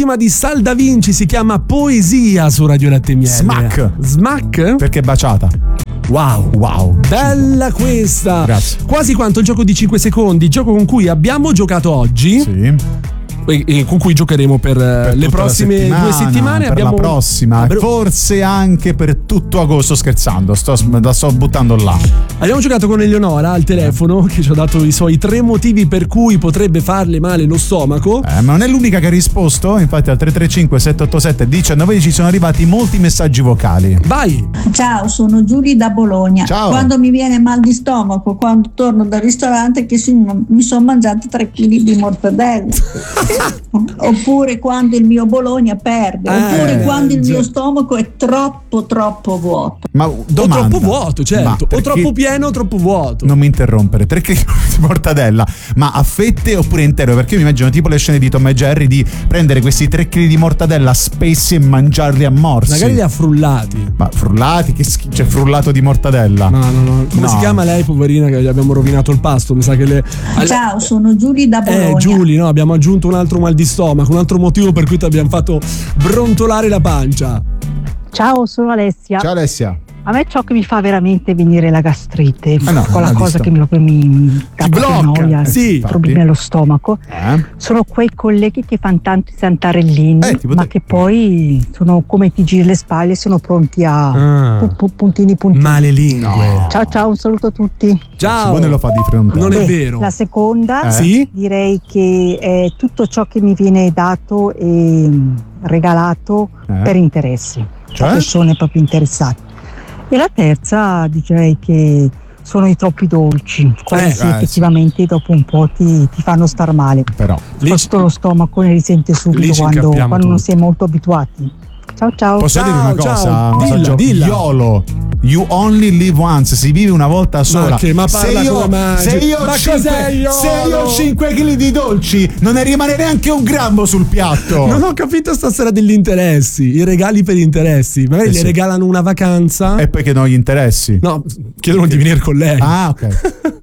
ultima di Sal Da Vinci, si chiama Poesia su Radio Latte Miele. Smack? Perché è baciata. Wow, bella questa. Grazie. Quasi quanto il gioco di 5 secondi, gioco con cui abbiamo giocato oggi. Sì. E con cui giocheremo per le prossime 2 settimane. Per la prossima, forse anche per tutto agosto, scherzando, la sto buttando là. Abbiamo giocato con Eleonora al telefono, che ci ha dato i suoi 3 motivi per cui potrebbe farle male lo stomaco. Ma non è l'unica che ha risposto, infatti al 335 787 1910 sono arrivati molti messaggi vocali. Vai! Ciao, sono Giulia da Bologna. Ciao. Quando mi viene mal di stomaco, quando torno dal ristorante, che mi sono mangiato 3 kg di mortadella. Oppure quando il mio Bologna perde, oppure quando il mio stomaco è troppo vuoto. Ma domanda, o troppo vuoto, certo, o troppo pieno o troppo vuoto. Non mi interrompere, 3 kg di mortadella, ma a fette oppure intero? Perché io mi immagino tipo le scene di Tom e Jerry di prendere questi 3 kg di mortadella spessi e mangiarli a morsi. Magari li ha frullati. Ma frullati? Che c'è frullato di mortadella? No. Come si chiama lei, poverina, che gli abbiamo rovinato il pasto? Mi sa che Ciao, sono Giulia da Bologna. Giulia, no, abbiamo aggiunto un altro mal di stomaco, un altro motivo per cui ti abbiamo fatto brontolare la pancia. Ciao, sono Alessia. Ciao Alessia. A me ciò che mi fa veramente venire la gastrite, quella cosa che mi dà noia, problemi allo stomaco, sono quei colleghi che fanno tanti santarellini, ma che poi sono come ti giri le spalle, sono pronti a puntini. Male lingue. No. Ciao, un saluto a tutti. Ciao. Simone lo fa di fronte. Non è vero. La seconda, direi che è tutto ciò che mi viene dato e regalato per interessi, cioè persone proprio interessate. E la terza direi che sono i troppi dolci, quasi effettivamente dopo un po' ti fanno star male. Però questo lo stomaco ne risente subito quando non si è molto abituati. Ciao. Posso dire una cosa? Dilla. YOLO. You only live once, si vive una volta sola. Ma parla se io ho 5 kg di dolci, non ne rimane neanche un grammo sul piatto. Non ho capito stasera degli interessi, i regali per interessi. Magari le regalano una vacanza. E poi che non gli interessi. No, chiedono di venire con lei. Ah, ok.